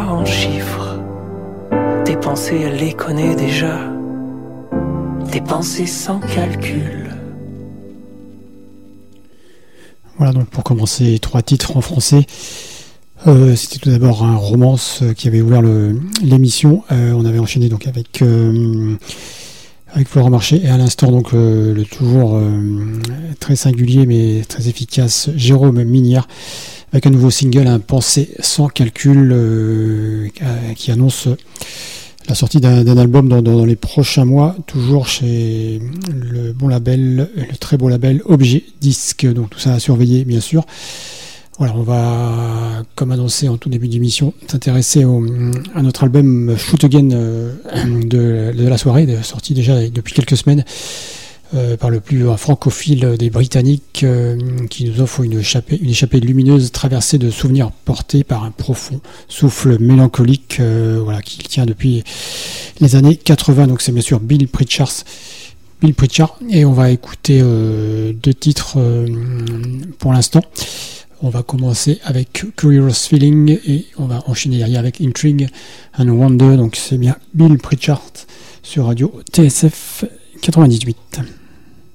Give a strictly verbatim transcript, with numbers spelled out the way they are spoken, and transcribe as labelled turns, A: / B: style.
A: en chiffres. Tes pensées, elle les connaît déjà. Tes pensées sans calcul.
B: Voilà donc pour commencer trois titres en français. Euh, c'était tout d'abord un romance qui avait ouvert le, l'émission. Euh, on avait enchaîné donc avec euh, avec Florent Marché et à l'instant donc euh, le toujours euh, très singulier mais très efficace Jérôme Minière avec un nouveau single, un Pensée sans calcul euh, qui annonce la sortie d'un, d'un album dans, dans, dans les prochains mois, toujours chez le bon label, le très beau label Objet Disque. Donc tout ça à surveiller bien sûr. Voilà, on va, comme annoncé en tout début d'émission, s'intéresser au, à notre album Shoot Again euh, de, de la soirée, sorti déjà depuis quelques semaines euh, par le plus euh, francophile des Britanniques, euh, qui nous offre une échappée, une échappée lumineuse traversée de souvenirs portés par un profond souffle mélancolique, euh, voilà, qui tient depuis les années quatre-vingts. Donc c'est bien sûr Bill Pritchard. Bill Pritchard, et on va écouter euh, deux titres euh, pour l'instant. On va commencer avec Curious Feeling et on va enchaîner derrière avec Intrigue and Wonder. Donc c'est bien Bill Pritchard sur Radio T S F quatre-vingt-dix-huit.